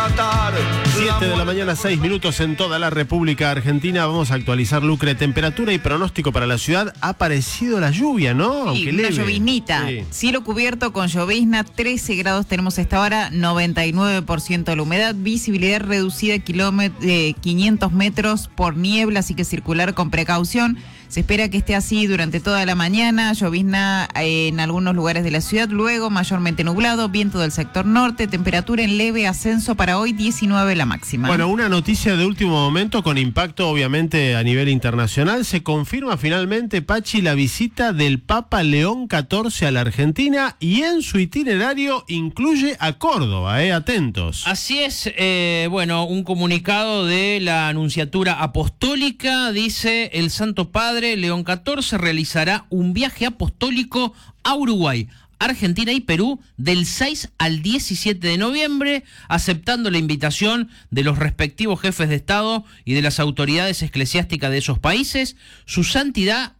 matar. 7 de la mañana, 6 minutos en toda la República Argentina. Vamos a actualizar, Lucre, temperatura y pronóstico para la ciudad. Ha aparecido la lluvia, ¿no? Sí, una lloviznita. Sí. Cielo cubierto con llovizna, 13 grados tenemos a esta hora, 99% de la humedad, visibilidad reducida 500 metros por niebla, así que circular con precaución. Se espera que esté así durante toda la mañana, llovizna en algunos lugares de la ciudad, luego mayormente nublado, viento del sector norte, temperatura en leve ascenso para hoy, 19 la máxima. Bueno, una noticia de último momento con impacto obviamente a nivel internacional. Se confirma finalmente, Pachi, la visita del Papa León XIV a la Argentina y en su itinerario incluye a Córdoba, atentos. Así es, bueno, un comunicado de la Anunciatura Apostólica dice: el Santo Padre León XIV realizará un viaje apostólico a Uruguay, Argentina y Perú del 6 al 17 de noviembre, aceptando la invitación de los respectivos jefes de Estado y de las autoridades eclesiásticas de esos países. Su santidad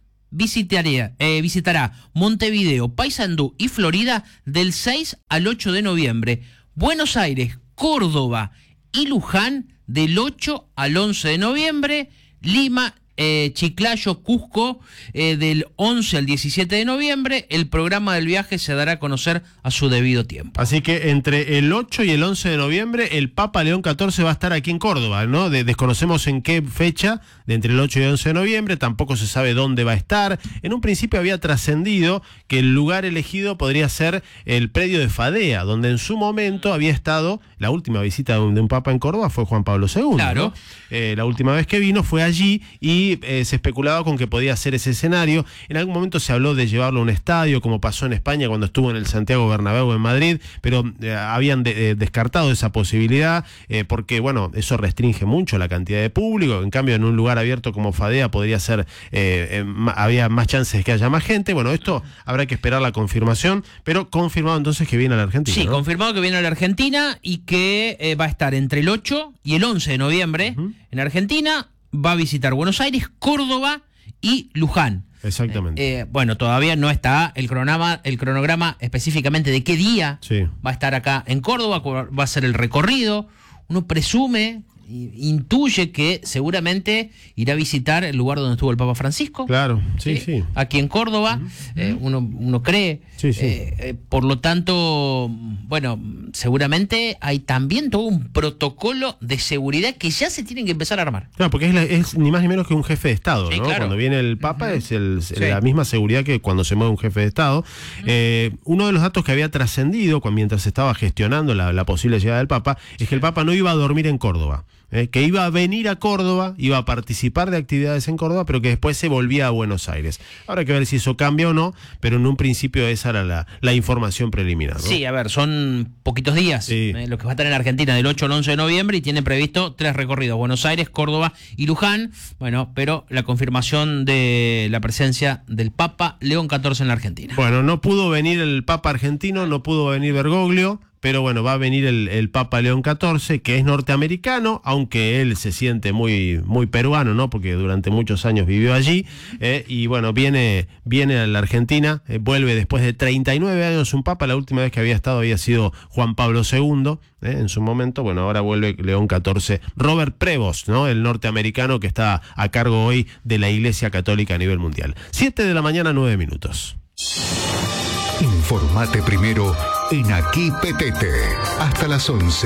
visitará Montevideo, Paysandú y Florida del 6 al 8 de noviembre, Buenos Aires, Córdoba y Luján del 8 al 11 de noviembre, Lima, Chiclayo, Cusco del 11 al 17 de noviembre. El programa del viaje se dará a conocer a su debido tiempo. Así que entre el 8 y el 11 de noviembre el Papa León XIV va a estar aquí en Córdoba, ¿no? Desconocemos en qué fecha, de entre el 8 y el 11 de noviembre, tampoco se sabe dónde va a estar. En un principio había trascendido que el lugar elegido podría ser el predio de Fadea, donde en su momento había estado, la última visita de un Papa en Córdoba fue Juan Pablo II, claro, ¿no? La última vez que vino fue allí y se especulaba con que podía ser ese escenario. En algún momento se habló de llevarlo a un estadio, como pasó en España cuando estuvo en el Santiago Bernabéu en Madrid, pero habían descartado esa posibilidad porque, bueno, eso restringe mucho la cantidad de público. En cambio, en un lugar abierto como Fadea podría ser, había más chances de que haya más gente. Bueno, esto habrá que esperar la confirmación, pero confirmado entonces que viene a la Argentina. Sí, ¿no? Confirmado que viene a la Argentina y que va a estar entre el 8 y el 11 de noviembre en Argentina. Va a visitar Buenos Aires, Córdoba y Luján. Exactamente. Bueno, todavía no está el cronograma específicamente de qué día va a estar acá en Córdoba, va a ser el recorrido. Uno presume, intuye que seguramente irá a visitar el lugar donde estuvo el Papa Francisco. Claro, sí. Aquí en Córdoba, uno cree. Sí. Por lo tanto, bueno, seguramente hay también todo un protocolo de seguridad que ya se tienen que empezar a armar. Claro, porque es ni más ni menos que un jefe de Estado, ¿no? Claro. Cuando viene el Papa es la misma seguridad que cuando se mueve un jefe de Estado. Uno de los datos que había trascendido mientras se estaba gestionando la posible llegada del Papa es que el Papa no iba a dormir en Córdoba. Que iba a venir a Córdoba, iba a participar de actividades en Córdoba, pero que después se volvía a Buenos Aires. Habrá que ver si eso cambia o no, pero en un principio esa era la información preliminar, ¿no? Sí, a ver, son poquitos días lo que va a estar en Argentina del 8 al 11 de noviembre y tiene previsto 3 recorridos, Buenos Aires, Córdoba y Luján. Bueno, pero la confirmación de la presencia del Papa León XIV en la Argentina. Bueno, no pudo venir el Papa argentino, no pudo venir Bergoglio, pero bueno, va a venir el Papa León XIV, que es norteamericano, aunque él se siente muy, muy peruano, ¿no? Porque durante muchos años vivió allí, y bueno, viene a la Argentina, vuelve después de 39 años un Papa. La última vez que había estado había sido Juan Pablo II, en su momento. Bueno, ahora vuelve León XIV. Robert Prevost, ¿no? El norteamericano que está a cargo hoy de la Iglesia Católica a nivel mundial. 7 de la mañana, 9 minutos. Informate primero en Aquí Petete, hasta las 11.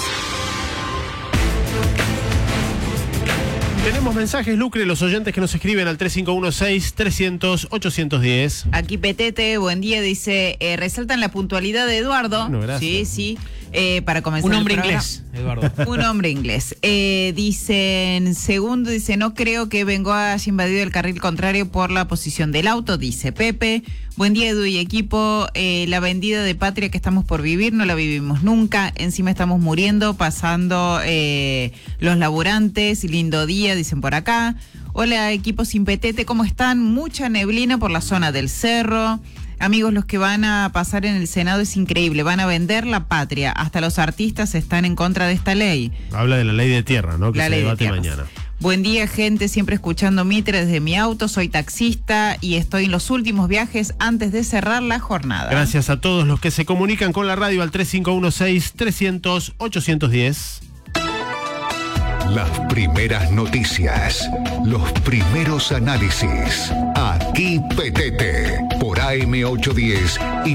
Tenemos mensajes, Lucre, los oyentes que nos escriben al 3516-300-810. Aquí Petete, buen día, dice, resaltan la puntualidad de Eduardo. Bueno, gracias. Sí. Para comenzar un hombre inglés, Eduardo. Un hombre inglés. Dicen, segundo, dice, no creo que Bengoa haya invadido el carril contrario por la posición del auto, dice Pepe. Buen día, Edu y equipo. La vendida de patria que estamos por vivir no la vivimos nunca. Encima estamos muriendo, pasando los laburantes. Lindo día, dicen por acá. Hola, equipo sin petete, ¿cómo están? Mucha neblina por la zona del cerro. Amigos, los que van a pasar en el Senado es increíble, van a vender la patria. Hasta los artistas están en contra de esta ley. Habla de la ley de tierra, ¿no? Que se debate mañana. Buen día, gente, siempre escuchando Mitre desde mi auto, soy taxista y estoy en los últimos viajes antes de cerrar la jornada. Gracias a todos los que se comunican con la radio al 3516-300-810. Las primeras noticias, los primeros análisis. Aquí PTT, por AM810 y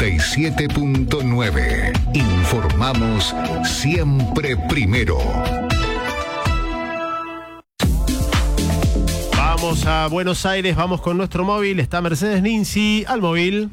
97.9. Informamos siempre primero. Vamos a Buenos Aires, vamos con nuestro móvil. Está Mercedes Ninzi al móvil.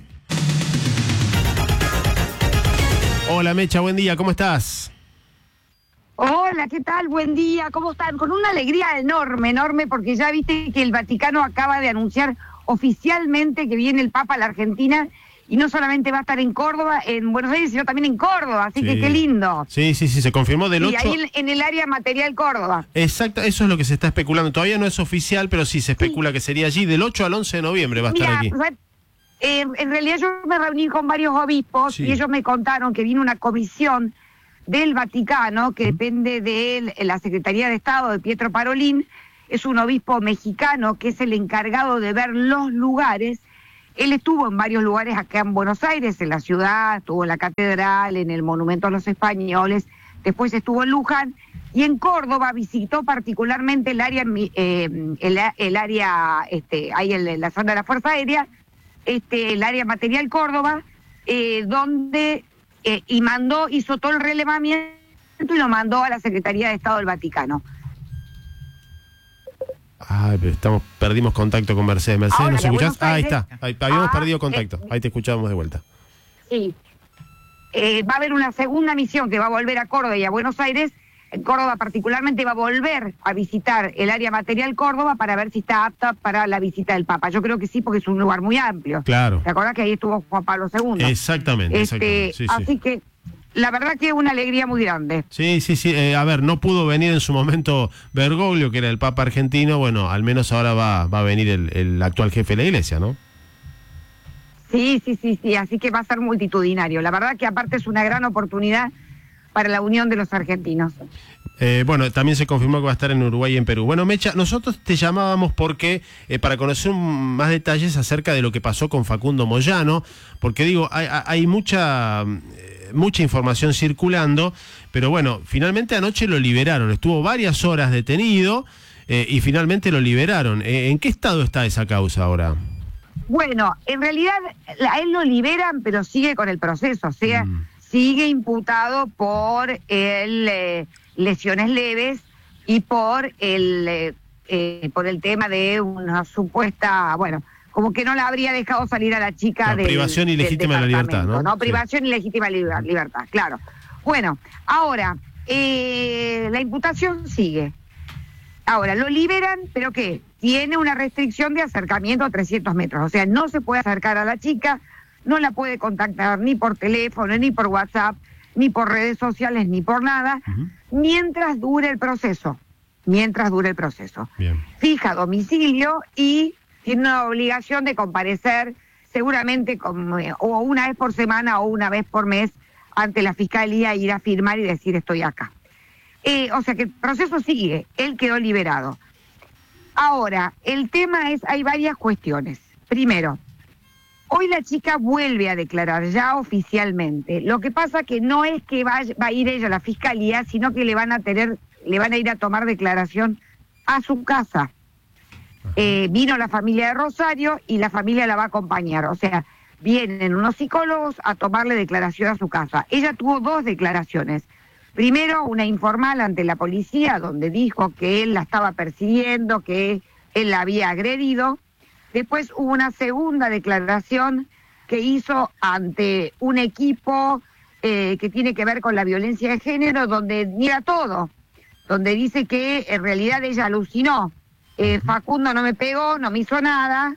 Hola Mecha, buen día, ¿cómo estás? Hola, ¿qué tal? Buen día, ¿cómo están? Con una alegría enorme, porque ya viste que el Vaticano acaba de anunciar oficialmente que viene el Papa a la Argentina y no solamente va a estar en Córdoba, en Buenos Aires, sino también en Córdoba, así que qué lindo. Sí, se confirmó del 8... Y ahí en el área material Córdoba. Exacto, eso es lo que se está especulando. Todavía no es oficial, pero sí se especula que sería allí. Del 8 al 11 de noviembre va a estar aquí. En realidad yo me reuní con varios obispos y ellos me contaron que viene una comisión del Vaticano, que depende de la Secretaría de Estado de Pietro Parolin. Es un obispo mexicano que es el encargado de ver los lugares. Él estuvo en varios lugares acá en Buenos Aires, en la ciudad, estuvo en la catedral, en el Monumento a los Españoles, después estuvo en Luján, y en Córdoba visitó particularmente el área, ahí en la zona de la Fuerza Aérea, el área material Córdoba, donde... hizo todo el relevamiento y lo mandó a la Secretaría de Estado del Vaticano. Ay, pero perdimos contacto con Mercedes. Mercedes, Ahora, ¿nos escuchás? Ahí Aires, está, habíamos perdido contacto. Ahí te escuchábamos de vuelta. Sí. Va a haber una segunda misión que va a volver a Córdoba y a Buenos Aires. En Córdoba particularmente va a volver a visitar el área material Córdoba para ver si está apta para la visita del Papa. Yo creo que sí, porque es un lugar muy amplio. Claro. ¿Te acordás que ahí estuvo Juan Pablo II? Exactamente. Sí, así que la verdad que es una alegría muy grande. Sí. A ver, no pudo venir en su momento Bergoglio, que era el Papa argentino. Bueno, al menos ahora va a venir el actual jefe de la Iglesia, ¿no? Sí, así que va a ser multitudinario. La verdad que aparte es una gran oportunidad para la unión de los argentinos. Bueno, también se confirmó que va a estar en Uruguay y en Perú. Bueno, Mecha, nosotros te llamábamos porque para conocer más detalles acerca de lo que pasó con Facundo Moyano, porque digo, hay mucha información circulando, pero bueno, finalmente anoche lo liberaron. Estuvo varias horas detenido y finalmente lo liberaron. ¿En qué estado está esa causa ahora? Bueno, en realidad a él lo liberan, pero sigue con el proceso, o sea... sigue imputado por lesiones leves y por el tema de una supuesta, como que no la habría dejado salir a la chica de privación ilegítima de la libertad, ¿no? No, privación ilegítima de libertad, claro. Bueno, ahora, la imputación sigue. Ahora, lo liberan, pero ¿qué? Tiene una restricción de acercamiento a 300 metros, o sea, no se puede acercar a la chica, no la puede contactar ni por teléfono, ni por WhatsApp, ni por redes sociales, ni por nada, mientras dure el proceso. Bien. Fija domicilio y tiene una obligación de comparecer seguramente o una vez por semana o una vez por mes ante la Fiscalía, ir a firmar y decir estoy acá. O sea que el proceso sigue, él quedó liberado. Ahora, el tema es, hay varias cuestiones. Primero, hoy la chica vuelve a declarar ya oficialmente. Lo que pasa que no es que va a ir ella a la Fiscalía, sino que le van a ir a tomar declaración a su casa. Vino la familia de Rosario y la familia la va a acompañar. O sea, vienen unos psicólogos a tomarle declaración a su casa. Ella tuvo 2 declaraciones. Primero, una informal ante la policía, donde dijo que él la estaba persiguiendo, que él la había agredido. Después hubo una segunda declaración que hizo ante un equipo que tiene que ver con la violencia de género, donde niega todo, donde dice que en realidad ella alucinó. Facundo no me pegó, no me hizo nada,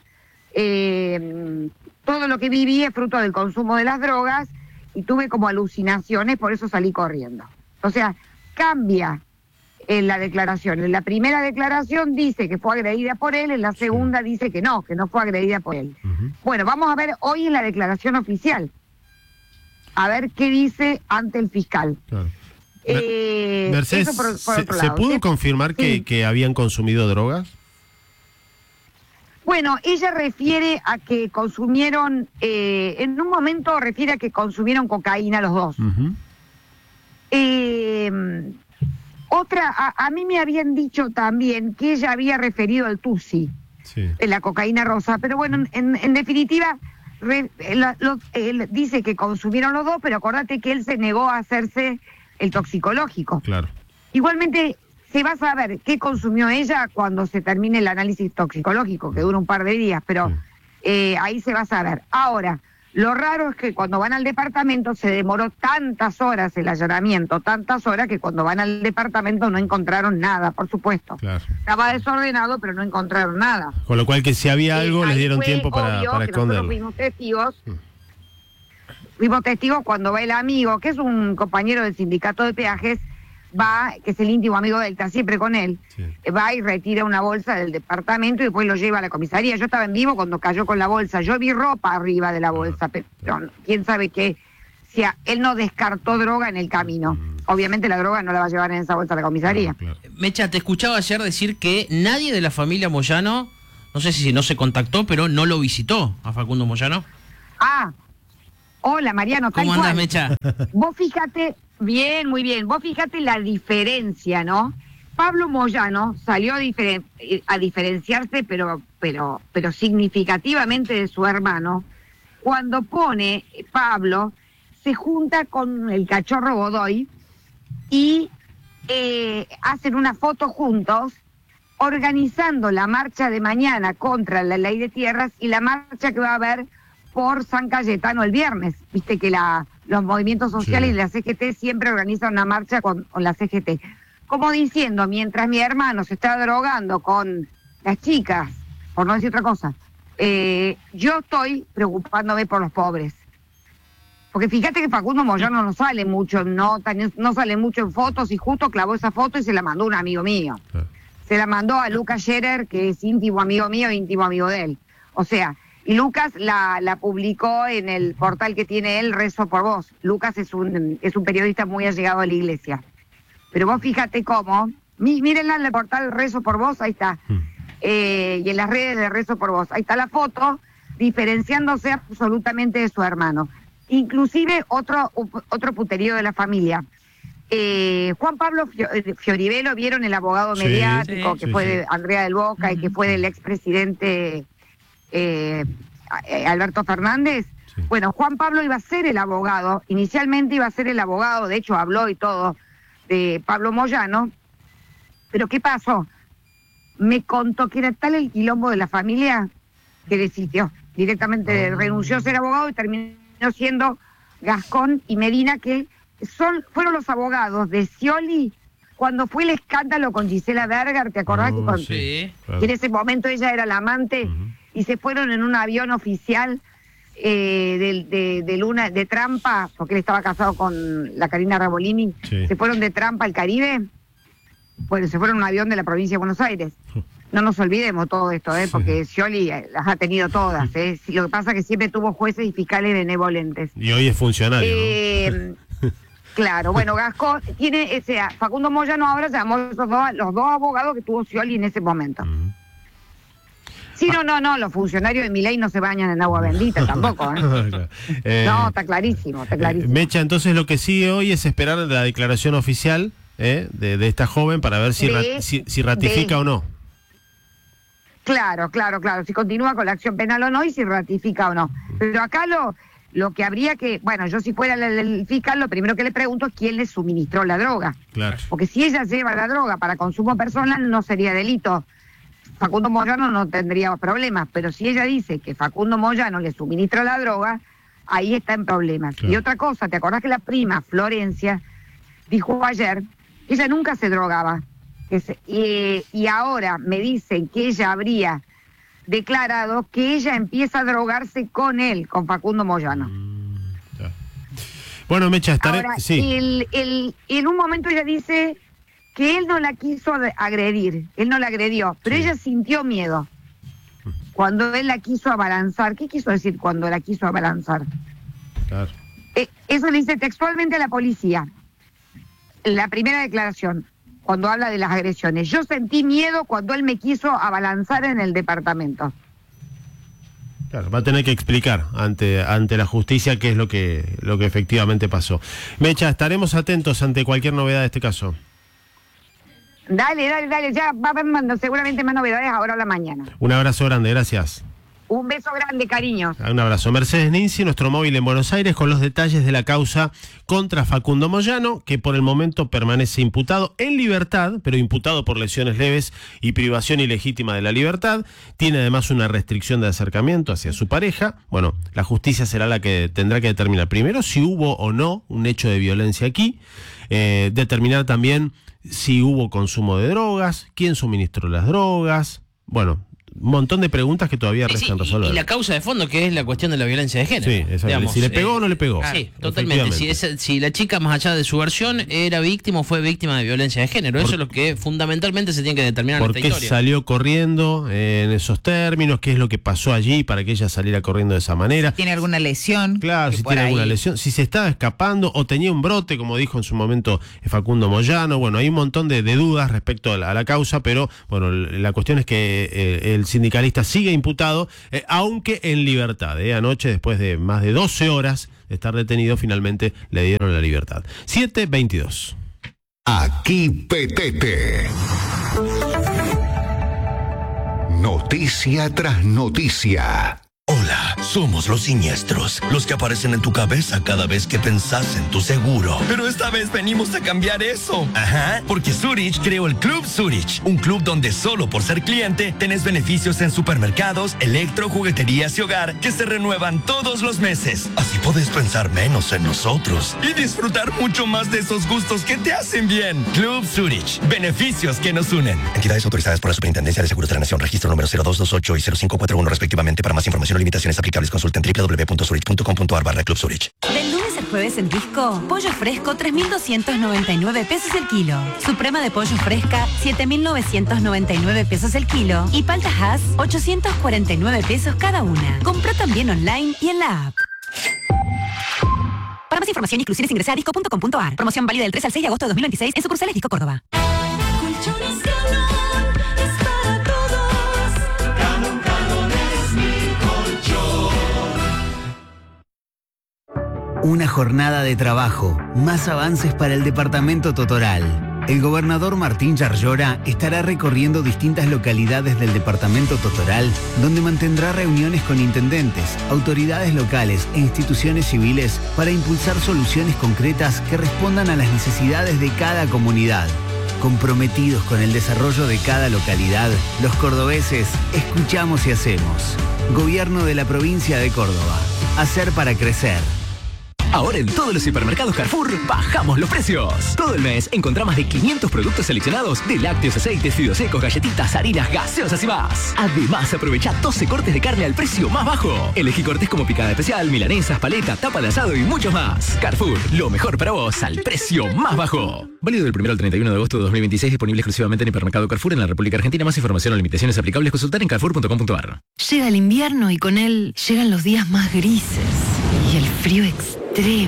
todo lo que viví es fruto del consumo de las drogas y tuve como alucinaciones, por eso salí corriendo. O sea, cambia en la declaración. En la primera declaración dice que fue agredida por él, en la segunda dice que no fue agredida por él. Bueno, vamos a ver hoy en la declaración oficial, a ver qué dice ante el fiscal. Claro. Mercedes, eso por ¿se otro lado. pudo confirmar Sí. que habían consumido drogas? Bueno, ella refiere a que consumieron, en un momento refiere a que consumieron cocaína los dos. Ujú. A mí me habían dicho también que ella había referido al Tusi, Sí. la cocaína rosa, pero bueno, en definitiva, él dice que consumieron los dos, pero acordate que él se negó a hacerse el toxicológico. Claro. Igualmente, se va a saber qué consumió ella cuando se termine el análisis toxicológico, que dura un par de días, pero ahí se va a saber. Ahora, lo raro es que cuando van al departamento se demoró tantas horas el allanamiento, tantas horas que cuando van al departamento no encontraron nada, por supuesto. Claro. Estaba desordenado, pero no encontraron nada. Con lo cual que si había algo les Ahí dieron fue tiempo obvio para que nosotros esconderlo. fuimos testigos. Fuimos testigos cuando va el amigo, que es un compañero del sindicato de peajes, va, que es el íntimo amigo de él, está siempre con él, Sí. va y retira una bolsa del departamento y después lo lleva a la comisaría. Yo estaba en vivo cuando cayó con la bolsa, yo vi ropa arriba de la bolsa, pero quién sabe qué, si él no descartó droga en el camino. Obviamente la droga no la va a llevar en esa bolsa a la comisaría. Claro. Mecha, te escuchaba ayer decir que nadie de la familia Moyano, no sé si no se contactó, pero no lo visitó a Facundo Moyano. Ah, hola Mariano, tal ¿Cómo andás, cual. Mecha? Vos fíjate, bien, muy bien, vos fíjate la diferencia, ¿no? Pablo Moyano salió a diferenciarse, pero significativamente de su hermano, cuando Pablo, se junta con el cachorro Godoy y hacen una foto juntos, organizando la marcha de mañana contra la ley de tierras y la marcha que va a haber por San Cayetano el viernes. Viste que los movimientos sociales Sí. y la CGT siempre organizan una marcha con la CGT. Como diciendo, mientras mi hermano se está drogando con las chicas, por no decir otra cosa, yo estoy preocupándome por los pobres. Porque fíjate que Facundo Moyano no sale mucho, no sale mucho en fotos, y justo clavó esa foto y se la mandó a un amigo mío. Claro. Se la mandó a Lucas Scherer, que es íntimo amigo mío e íntimo amigo de él. O sea, y Lucas la publicó en el portal que tiene él, Rezo por Vos. Lucas es un periodista muy allegado a la iglesia. Pero vos fíjate cómo, mírenla en el portal Rezo por Vos, ahí está. Y en las redes de Rezo por Vos, ahí está la foto, diferenciándose absolutamente de su hermano. Inclusive otro puterío de la familia. Juan Pablo Fioribelo, ¿vieron el abogado Sí, mediático sí, que sí, fue sí. de Andrea del Boca y que fue del expresidente Alberto Fernández? Sí. Bueno, Juan Pablo iba a ser el abogado, inicialmente iba a ser el abogado, de hecho habló y todo, de Pablo Moyano, pero ¿qué pasó? Me contó que era tal el quilombo de la familia que desistió, directamente renunció a ser abogado y terminó siendo Gascón y Medina, que fueron los abogados de Scioli cuando fue el escándalo con Gisela Berger, ¿te acordás? Oh, que con- sí. Sí. Claro. que en ese momento ella era la amante, Ujú. y se fueron en un avión oficial de trampa, porque él estaba casado con la Karina Rabolini, Sí. se fueron de trampa al Caribe, bueno, se fueron en un avión de la provincia de Buenos Aires. No nos olvidemos todo esto, porque Scioli las ha tenido todas. Sí, lo que pasa es que siempre tuvo jueces y fiscales benevolentes. Y hoy es funcionario, Claro, bueno, Gascón tiene, Facundo Moyano ahora llamó a los dos abogados que tuvo Scioli en ese momento. ¿no? Ujú. Sí, no, los funcionarios de Milei no se bañan en agua bendita tampoco, ¿eh? Claro. No, está clarísimo, está clarísimo. Mecha, entonces lo que sigue hoy es esperar la declaración oficial de esta joven para ver si ratifica o no. Claro, si continúa con la acción penal o no y si ratifica o no. Pero acá lo que habría que, bueno, yo si fuera el fiscal, lo primero que le pregunto es quién le suministró la droga. Claro. Porque si ella lleva la droga para consumo personal no sería delito. Facundo Moyano no tendría problemas, pero si ella dice que Facundo Moyano le suministra la droga, ahí está en problemas. Claro. Y otra cosa, ¿te acordás que la prima Florencia dijo ayer que ella nunca se drogaba? Y ahora me dicen que ella habría declarado que ella empieza a drogarse con él, con Facundo Moyano. Ya. Bueno, Mecha, estaré... Ahora, sí. en un momento ella dice que él no la quiso agredir, él no la agredió, pero Sí. ella sintió miedo cuando él la quiso abalanzar. ¿Qué quiso decir cuando la quiso abalanzar? Claro. Eso le dice textualmente a la policía. la primera declaración, cuando habla de las agresiones. Yo sentí miedo cuando él me quiso abalanzar en el departamento. Claro, va a tener que explicar ante la justicia qué es lo que efectivamente pasó. Mecha, estaremos atentos ante cualquier novedad de este caso. Dale, ya va a haber seguramente más novedades ahora a la mañana. Un abrazo grande, gracias. Un beso grande, cariño. Un abrazo. Mercedes Ninzi, nuestro móvil en Buenos Aires, con los detalles de la causa contra Facundo Moyano, que por el momento permanece imputado en libertad, pero imputado por lesiones leves y privación ilegítima de la libertad. Tiene además una restricción de acercamiento hacia su pareja. Bueno, la justicia será la que tendrá que determinar primero si hubo o no un hecho de violencia aquí, determinar también si hubo consumo de drogas, quién suministró las drogas. Bueno, un montón de preguntas que todavía restan resolver. Y la causa de fondo, que es la cuestión de la violencia de género. Sí, exacto. Digamos, si le pegó o no le pegó. Sí, totalmente. Si la chica, más allá de su versión, era víctima o fue víctima de violencia de género. Eso es lo que fundamentalmente se tiene que determinar en esta historia. ¿Por qué salió corriendo en esos términos? ¿Qué es lo que pasó allí para que ella saliera corriendo de esa manera? ¿Tiene alguna lesión? Claro, si tiene alguna lesión. Si se estaba escapando o tenía un brote, como dijo en su momento Facundo Moyano. Bueno, hay un montón de dudas respecto a la causa, pero bueno, la cuestión es que el sindicalista sigue imputado, aunque en libertad. Anoche, después de más de 12 horas de estar detenido, finalmente le dieron la libertad. 7:22. Aquí Petete. Noticia tras noticia. Hola, somos los siniestros, los que aparecen en tu cabeza cada vez que pensás en tu seguro. Pero esta vez venimos a cambiar eso. Ajá, porque Zurich creó el Club Zurich, un club donde solo por ser cliente tenés beneficios en supermercados, electro, jugueterías y hogar que se renuevan todos los meses. Así podés pensar menos en nosotros y disfrutar mucho más de esos gustos que te hacen bien. Club Zurich, beneficios que nos unen. Entidades autorizadas por la Superintendencia de Seguros de la Nación, registro número 0228 y 0541 respectivamente. Para más información o limitaciones aplicables, consulten www.zurich.com.ar/Club Zurich. Del lunes al jueves en Disco, pollo fresco 3.299 pesos el kilo. Suprema de pollo fresca 7.999 pesos el kilo. Y palta Hass 849 pesos cada una. Comprá también online y en la app. Para más información y exclusiones ingresa a disco.com.ar. Promoción válida del 3 al 6 de agosto de 2026 en sucursales Disco Córdoba. Una jornada de trabajo, más avances para el departamento Totoral. El gobernador Martín Yarlora estará recorriendo distintas localidades del departamento Totoral, donde mantendrá reuniones con intendentes, autoridades locales e instituciones civiles para impulsar soluciones concretas que respondan a las necesidades de cada comunidad. Comprometidos con el desarrollo de cada localidad, los cordobeses escuchamos y hacemos. Gobierno de la provincia de Córdoba. Hacer para crecer. Ahora en todos los hipermercados Carrefour bajamos los precios. Todo el mes encontrá más de 500 productos seleccionados de lácteos, aceites, fideos secos, galletitas, harinas, gaseosas y más. Además, aprovecha 12 cortes de carne al precio más bajo. Elegí cortes como picada especial, milanesas, paleta, tapa de asado y mucho más. Carrefour, lo mejor para vos al precio más bajo. Válido del 1 al 31 de agosto de 2026, disponible exclusivamente en hipermercado Carrefour en la República Argentina. Más información o limitaciones aplicables, consultar en carrefour.com.ar. Llega el invierno y con él llegan los días más grises y el frío extremo.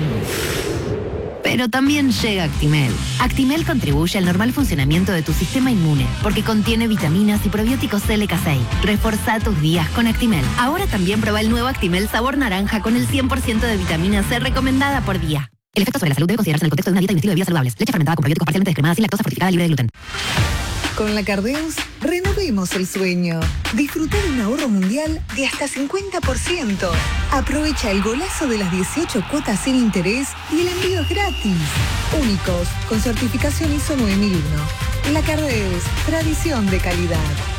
Pero también llega Actimel. Actimel contribuye al normal funcionamiento de tu sistema inmune porque contiene vitaminas y probióticos LK6. Reforza tus días con Actimel. Ahora también prueba el nuevo Actimel sabor naranja con el 100% de vitamina C recomendada por día. El efecto sobre la salud debe considerarse en el contexto de una dieta y un estilo de vida saludables. Leche fermentada con probióticos parcialmente descremada, sin lactosa, fortificada, libre de gluten. Con la Cardeus, renovemos el sueño. Disfruta de un ahorro mundial de hasta 50%. Aprovecha el golazo de las 18 cuotas sin interés y el envío es gratis. Únicos, con certificación ISO 9001. La Cardeus, tradición de calidad.